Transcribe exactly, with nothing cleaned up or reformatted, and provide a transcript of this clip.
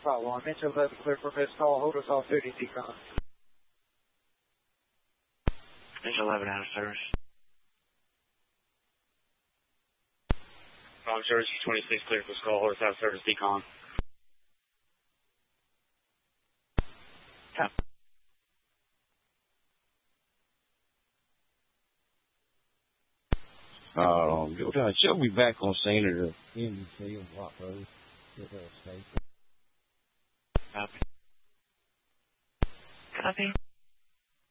Follow on. Mitchell eleven, clear for missed call. Hold us off thirty decon. Mitchell eleven out of service. Wrong service, twenty-six, clear for call. Hold us out of service decon. Yeah. Um, she'll be back on scene at the N B C on Block Road. Copy. Copy.